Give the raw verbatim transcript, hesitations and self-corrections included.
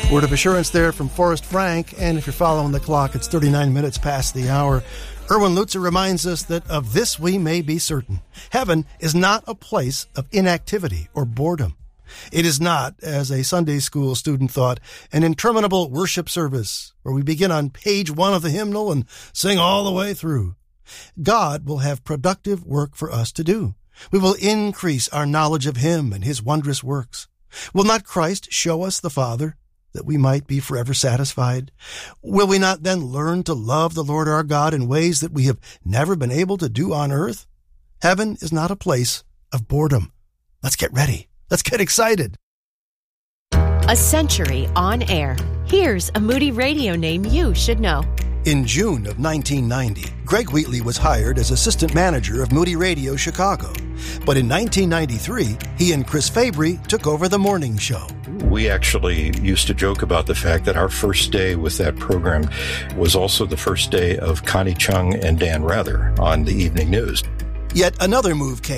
Word of assurance there from Forrest Frank, and if you're following the clock, it's thirty-nine minutes past the hour. Erwin Lutzer reminds us that of this we may be certain. Heaven is not a place of inactivity or boredom. It is not, as a Sunday school student thought, an interminable worship service where we begin on page one of the hymnal and sing all the way through. God will have productive work for us to do. We will increase our knowledge of Him and His wondrous works. Will not Christ show us the Father, that we might be forever satisfied? Will we not then learn to love the Lord our God in ways that we have never been able to do on earth? Heaven is not a place of boredom. Let's get ready. Let's get excited. A century on air. Here's a Moody Radio name you should know. In June of nineteen ninety, Greg Wheatley was hired as assistant manager of Moody Radio Chicago. But in nineteen ninety-three, he and Chris Fabry took over the morning show. We actually used to joke about the fact that our first day with that program was also the first day of Connie Chung and Dan Rather on the evening news. Yet another move came